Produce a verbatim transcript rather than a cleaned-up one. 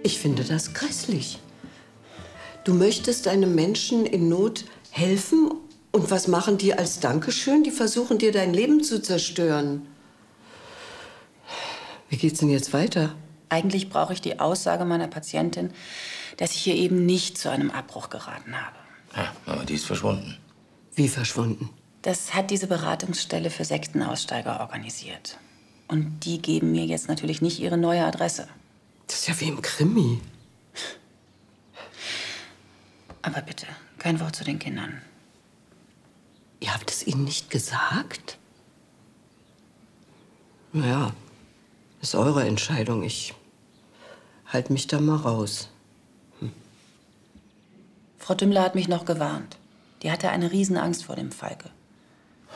Ich finde das grässlich. Du möchtest einem Menschen in Not helfen und was machen die als Dankeschön? Die versuchen dir dein Leben zu zerstören. Wie geht's denn jetzt weiter? Eigentlich brauche ich die Aussage meiner Patientin, dass ich hier eben nicht zu einem Abbruch geraten habe. Ja, aber die ist verschwunden. Wie verschwunden? Das hat diese Beratungsstelle für Sektenaussteiger organisiert. Und die geben mir jetzt natürlich nicht ihre neue Adresse. Das ist ja wie im Krimi. Aber bitte, kein Wort zu den Kindern. Ihr habt es ihnen nicht gesagt? Naja, ist eure Entscheidung. Ich halte mich da mal raus. Frau Dümmler hat mich noch gewarnt. Die hatte eine Riesenangst vor dem Falke.